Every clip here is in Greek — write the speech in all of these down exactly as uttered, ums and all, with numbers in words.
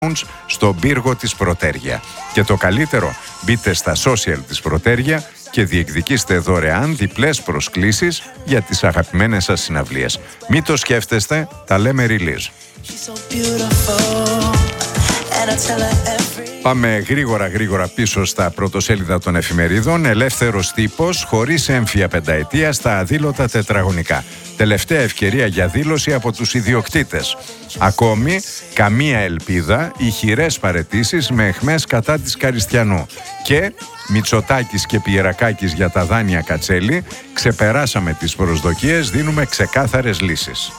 στον πύργο της Πρωτέρια. Και το καλύτερο, μπείτε στα social της Πρωτέρια και διεκδικήστε δωρεάν διπλές προσκλήσεις για τις αγαπημένες σας συναυλίες. Μην το σκέφτεστε, τα λέμε release. Πάμε γρήγορα γρήγορα πίσω στα πρωτοσέλιδα των εφημερίδων. Ελεύθερος τύπος χωρίς έμφυα πενταετία στα αδήλωτα τετραγωνικά. Τελευταία ευκαιρία για δήλωση από τους ιδιοκτήτες. Ακόμη καμία ελπίδα, ηχηρές παραιτήσεις με αιχμές κατά της Καριστιανού. Και Μητσοτάκης και Πιερακάκης για τα δάνεια Κατσέλη. Ξεπεράσαμε τις προσδοκίες, δίνουμε ξεκάθαρες λύσεις.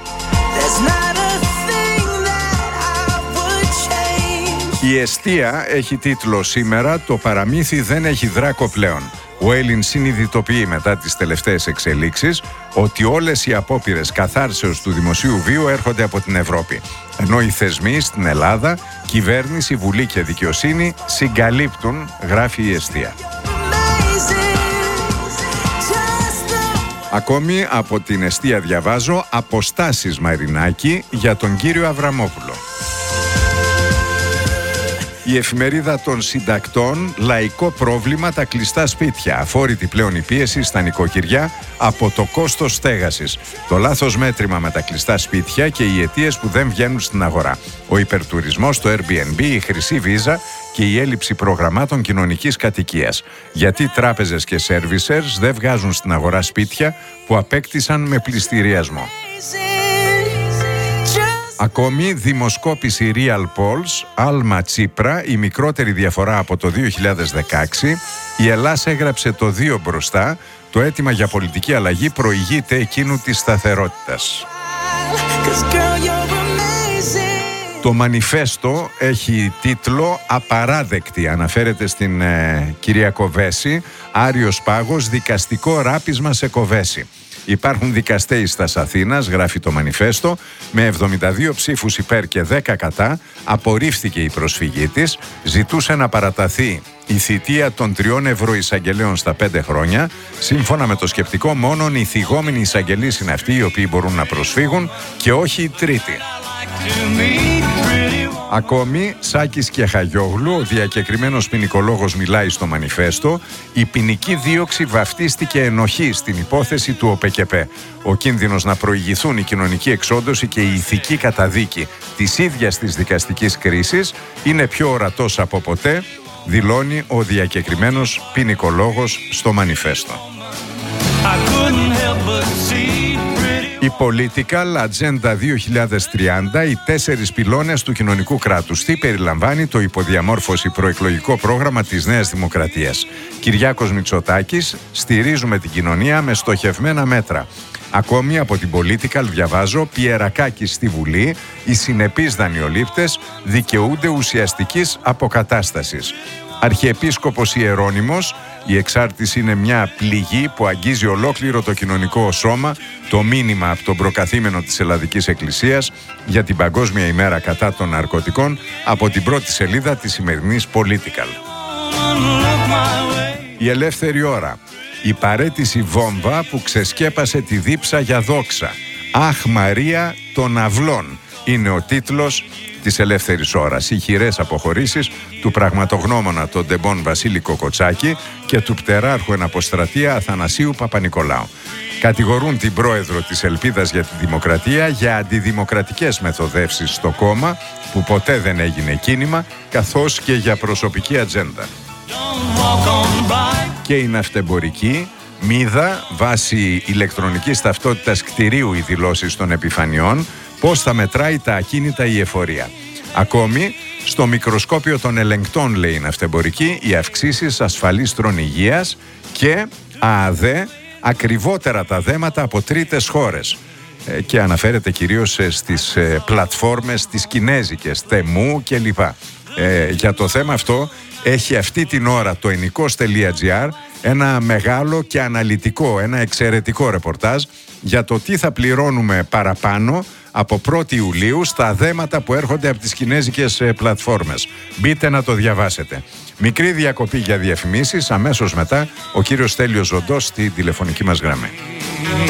Η εστία έχει τίτλο σήμερα «Το παραμύθι δεν έχει δράκο πλέον». Ο Έλλην συνειδητοποιεί μετά τις τελευταίες εξελίξεις ότι όλες οι απόπειρες καθάρσεως του δημοσίου βίου έρχονται από την Ευρώπη. Ενώ οι θεσμοί στην Ελλάδα, κυβέρνηση, βουλή και δικαιοσύνη συγκαλύπτουν, γράφει η εστία. Ακόμη από την εστία διαβάζω αποστάσεις Μαρινάκη για τον κύριο Αβραμόπουλο. Η εφημερίδα των συντακτών, λαϊκό πρόβλημα τα κλειστά σπίτια. Αφόρητη πλέον η πίεση στα νοικοκυριά από το κόστος στέγασης. Το λάθος μέτρημα με τα κλειστά σπίτια και οι αιτίες που δεν βγαίνουν στην αγορά. Ο υπερτουρισμός, το Airbnb, η χρυσή βίζα και η έλλειψη προγραμμάτων κοινωνικής κατοικίας. Γιατί τράπεζες και servicers δεν βγάζουν στην αγορά σπίτια που απέκτησαν με πληστηριασμό. Ακόμη, δημοσκόπηση Real Polls, Άλμα Τσίπρα, η μικρότερη διαφορά από το δύο χιλιάδες δεκαέξι. Η Ελλάς έγραψε το δύο μπροστά. Το αίτημα για πολιτική αλλαγή προηγείται εκείνου της σταθερότητας. Το μανιφέστο έχει τίτλο «Απαράδεκτη». Αναφέρεται στην ε, κυρία Κοβέση. Άριος Πάγος, δικαστικό ράπισμα σε Κοβέση. Υπάρχουν δικαστές στας Αθήνας, γράφει το μανιφέστο, με εβδομήντα δύο ψήφους υπέρ και δέκα κατά, απορρίφθηκε η προσφυγή της, ζητούσε να παραταθεί η θητεία των τριών ευρωεισαγγελέων στα πέντε χρόνια. Σύμφωνα με το σκεπτικό, μόνον οι θυγόμενοι εισαγγελείς είναι αυτοί οι οποίοι μπορούν να προσφύγουν και όχι οι τρίτοι. Ακόμη, Σάκης και Χαγιόγλου, ο διακεκριμένος ποινικολόγος μιλάει στο μανιφέστο. Η ποινική δίωξη βαφτίστηκε ενοχή στην υπόθεση του ΟΠΕΚΕΠΕ. Ο κίνδυνος να προηγηθούν η κοινωνική εξόντωση και η ηθική καταδίκη της ίδιας της δικαστικής κρίσης είναι πιο ορατός από ποτέ, δηλώνει ο διακεκριμένος ποινικολόγος στο μανιφέστο. Η Political Agenda δύο χιλιάδες τριάντα, οι τέσσερις πυλώνες του κοινωνικού κράτους. Τι περιλαμβάνει το υποδιαμόρφωση προεκλογικό πρόγραμμα της Νέας Δημοκρατίας. Κυριάκος Μητσοτάκης, στηρίζουμε την κοινωνία με στοχευμένα μέτρα. Ακόμη από την Political διαβάζω, Πιερακάκης στη Βουλή, οι συνεπείς δανειολήπτες δικαιούνται ουσιαστικής αποκατάστασης. Αρχιεπίσκοπος Ιερώνυμος, η εξάρτηση είναι μια πληγή που αγγίζει ολόκληρο το κοινωνικό σώμα, το μήνυμα από τον προκαθήμενο της Ελλαδικής Εκκλησίας για την Παγκόσμια ημέρα κατά των ναρκωτικών από την πρώτη σελίδα της σημερινής Political. Η Ελεύθερη Ώρα. Η παραίτηση βόμβα που ξεσκέπασε τη δίψα για δόξα. Αχ Μαρία των Αυλών είναι ο τίτλος της Ελεύθερης Ώρας. Οι χειρές αποχωρήσεις του πραγματογνώμονα τον Ντεμπόν Βασίλη Κοκοτσάκη και του πτεράρχου εν αποστρατεία Αθανασίου Παπανικολάου. Κατηγορούν την πρόεδρο της Ελπίδας για τη Δημοκρατία για αντιδημοκρατικές μεθοδεύσεις στο κόμμα που ποτέ δεν έγινε κίνημα, καθώς και για προσωπική ατζέντα. Και η ναυτεμπορική μίδα βάσει ηλεκτρονικής ταυτότητας κτηρίου οι δηλώσεις των επιφανειών, πώς θα μετράει τα ακίνητα η εφορία. Ακόμη, στο μικροσκόπιο των ελεγκτών, λέει η ναυτεμπορική, οι αυξήσεις ασφαλίστρων υγείας και ΑΑΔΕ, ακριβότερα τα δέματα από τρίτες χώρες. Ε, και αναφέρεται κυρίως στις ε, πλατφόρμες, τις κινέζικες, Τεμού κλπ. Ε, για το θέμα αυτό έχει αυτή την ώρα το ενικός τελεία τζι άρ ένα μεγάλο και αναλυτικό, ένα εξαιρετικό ρεπορτάζ για το τι θα πληρώνουμε παραπάνω από πρώτη Ιουλίου στα δέματα που έρχονται από τις κινέζικες πλατφόρμες. Μπείτε να το διαβάσετε. Μικρή διακοπή για διαφημίσεις, αμέσως μετά ο κύριος Στέλιος Ζοντός στη τηλεφωνική μας γραμμή.